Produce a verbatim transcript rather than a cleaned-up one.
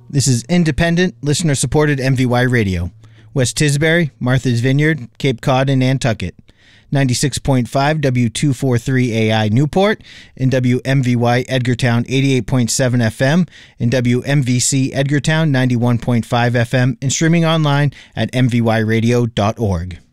This is independent, listener-supported M V Y Radio. West Tisbury, Martha's Vineyard, Cape Cod, and Nantucket. ninety-six point five W two forty-three A I Newport, and W M V Y Edgartown eighty-eight point seven F M, and W M V C Edgartown ninety-one point five F M, and streaming online at m v y radio dot org.